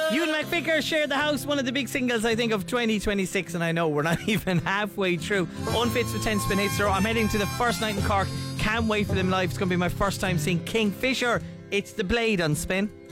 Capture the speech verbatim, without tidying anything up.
You and McVicker share the house, one of the big singles, I think, of twenty twenty-six, and I know we're not even halfway through. Unfits with ten spin hits. I'm heading to the first night in Cork. Can't wait for them live. It's going to be my first time seeing Kingfisher. It's The Blade on Spin.